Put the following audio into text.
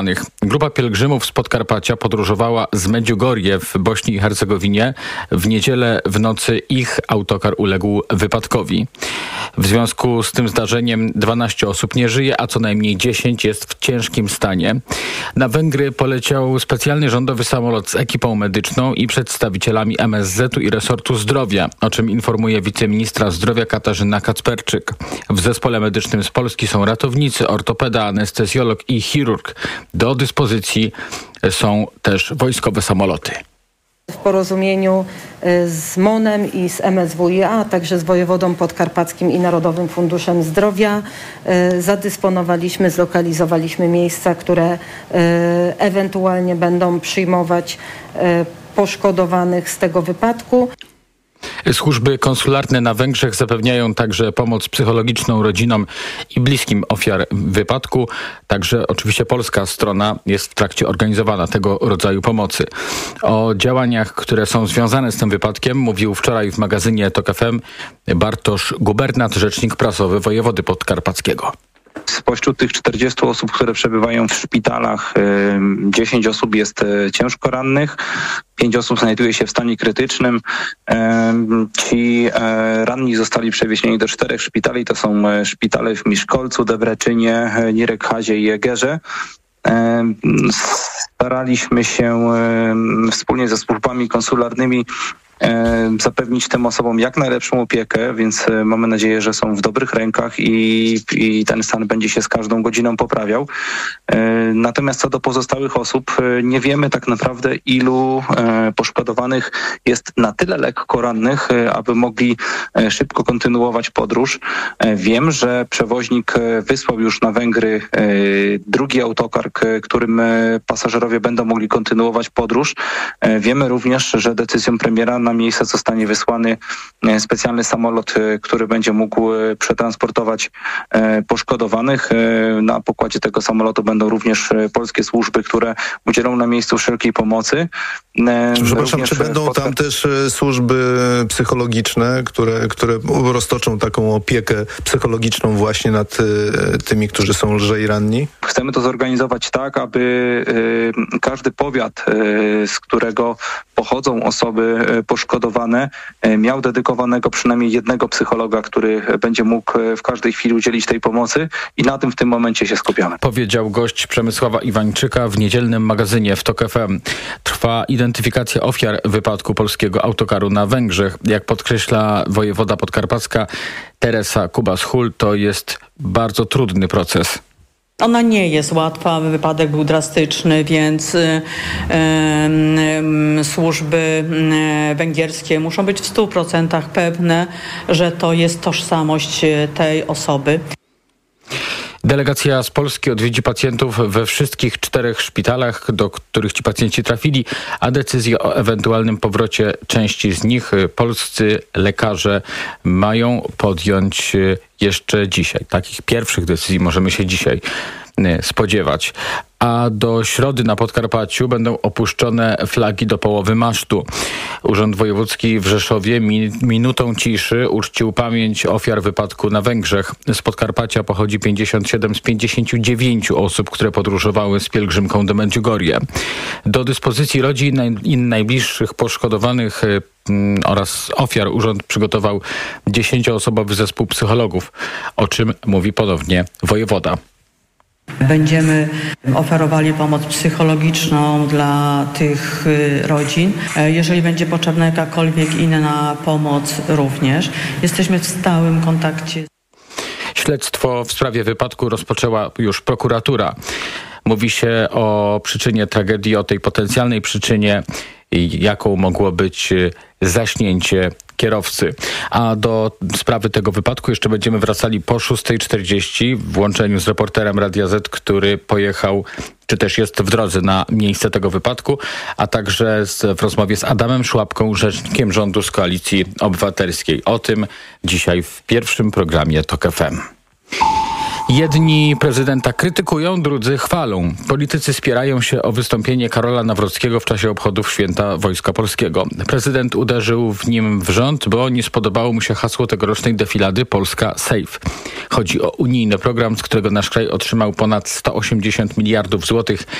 Grupa pielgrzymów z Podkarpacia podróżowała z Medjugorje w Bośni i Hercegowinie. W niedzielę w nocy ich autokar uległ wypadkowi. W związku z tym zdarzeniem 12 osób nie żyje, a co najmniej 10 jest w ciężkim stanie. Na Węgry poleciał specjalny rządowy samolot z ekipą medyczną i przedstawicielami MSZ-u i resortu zdrowia, o czym informuje wiceministra zdrowia Katarzyna Kacperczyk. W zespole medycznym z Polski są ratownicy, ortopeda, anestezjolog i chirurg. Do dyspozycji są też wojskowe samoloty. W porozumieniu z MON-em i z MSWiA, a także z wojewodą podkarpackim i Narodowym Funduszem Zdrowia zlokalizowaliśmy miejsca, które ewentualnie będą przyjmować poszkodowanych z tego wypadku. Służby konsularne na Węgrzech zapewniają także pomoc psychologiczną rodzinom i bliskim ofiar wypadku. Także oczywiście polska strona jest w trakcie organizowania tego rodzaju pomocy. O działaniach, które są związane z tym wypadkiem, mówił wczoraj w magazynie TOK FM Bartosz Gubernat, rzecznik prasowy wojewody podkarpackiego. Spośród tych 40 osób, które przebywają w szpitalach, 10 osób jest ciężko rannych, 5 osób znajduje się w stanie krytycznym. Ci ranni zostali przewiezieni do 4 szpitali. To są szpitale w Miszkolcu, Debreczynie, Nirekhazie i Egerze. Staraliśmy się wspólnie ze służbami konsularnymi zapewnić tym osobom jak najlepszą opiekę, więc mamy nadzieję, że są w dobrych rękach i ten stan będzie się z każdą godziną poprawiał. Natomiast co do pozostałych osób, nie wiemy tak naprawdę, ilu poszkodowanych jest na tyle lekko rannych, aby mogli szybko kontynuować podróż. Wiem, że przewoźnik wysłał już na Węgry drugi autokar, którym pasażerowie będą mogli kontynuować podróż. Wiemy również, że decyzją premiera na miejsce zostanie wysłany specjalny samolot, który będzie mógł przetransportować poszkodowanych. Na pokładzie tego samolotu będą również polskie służby, które udzielą na miejscu wszelkiej pomocy. Przepraszam, czy będą tam też służby psychologiczne, które roztoczą taką opiekę psychologiczną właśnie nad tymi, którzy są lżej ranni? Chcemy to zorganizować tak, aby każdy powiat, z którego pochodzą osoby poszkodowane, miał dedykowanego przynajmniej jednego psychologa, który będzie mógł w każdej chwili udzielić tej pomocy i na tym w tym momencie się skupiamy. Powiedział gość Przemysława Iwańczyka w niedzielnym magazynie w TOK FM. Trwa identyfikacja ofiar wypadku polskiego autokaru na Węgrzech. Jak podkreśla wojewoda podkarpacka Teresa Kubas-Hul, to jest bardzo trudny proces. Ona nie jest łatwa, wypadek był drastyczny, więc służby węgierskie muszą być w 100% pewne, że to jest tożsamość tej osoby. Delegacja z Polski odwiedzi pacjentów we wszystkich 4 szpitalach, do których ci pacjenci trafili, a decyzję o ewentualnym powrocie części z nich polscy lekarze mają podjąć jeszcze dzisiaj. Takich pierwszych decyzji możemy się dzisiaj spodziewać. A do środy na Podkarpaciu będą opuszczone flagi do połowy masztu. Urząd Wojewódzki w Rzeszowie minutą ciszy uczcił pamięć ofiar wypadku na Węgrzech. Z Podkarpacia pochodzi 57 z 59 osób, które podróżowały z pielgrzymką do Medjugorje. Do dyspozycji rodzin i najbliższych poszkodowanych oraz ofiar urząd przygotował 10-osobowy zespół psychologów, o czym mówi ponownie wojewoda. Będziemy oferowali pomoc psychologiczną dla tych rodzin. Jeżeli będzie potrzebna jakakolwiek inna pomoc również. Jesteśmy w stałym kontakcie. Śledztwo w sprawie wypadku rozpoczęła już prokuratura. Mówi się o przyczynie tragedii, o tej potencjalnej przyczynie, jaką mogło być zaśnięcie kierowcy. A do sprawy tego wypadku jeszcze będziemy wracali po 6:40 w łączeniu z reporterem Radia Z, który pojechał, czy też jest w drodze na miejsce tego wypadku, a także w rozmowie z Adamem Szłapką, rzecznikiem rządu z Koalicji Obywatelskiej. O tym dzisiaj w pierwszym programie TOK FM. Jedni prezydenta krytykują, drudzy chwalą. Politycy spierają się o wystąpienie Karola Nawrockiego w czasie obchodów Święta Wojska Polskiego. Prezydent uderzył w nim w rząd, bo nie spodobało mu się hasło tegorocznej defilady Polska Safe. Chodzi o unijny program, z którego nasz kraj otrzymał ponad 180 miliardów złotych